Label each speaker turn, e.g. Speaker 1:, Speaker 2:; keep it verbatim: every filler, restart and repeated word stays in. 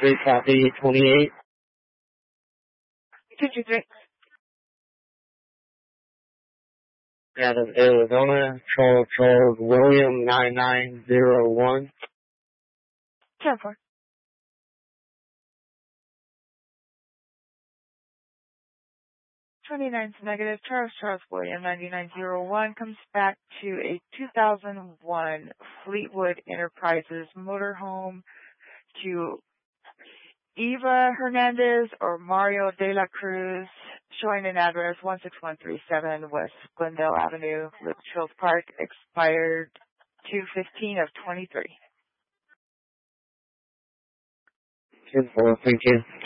Speaker 1: three, copy twenty-eight.
Speaker 2: two two three.
Speaker 1: Out of Arizona, Charles Charles William nine nine zero one.
Speaker 2: ten four. twenty-nine's negative. Charles Charles William ninety-nine oh one comes back to a two thousand one Fleetwood Enterprises motorhome to Eva Hernandez or Mario de la Cruz, showing an address one six one three seven West Glendale Avenue, Litchfield Park, expired two fifteen of twenty-three.
Speaker 1: ten four, thank you.